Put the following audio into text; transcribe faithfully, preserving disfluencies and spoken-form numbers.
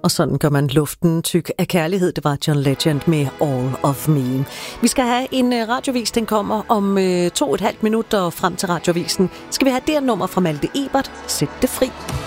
Og sådan gør man luften tyk af kærlighed. Det var John Legend med All of Me. Vi skal have en radiovis, den kommer om øh, to og et halvt minut, og frem til radiovisen skal vi have det nummer fra Malte Ebert, Sæt det fri.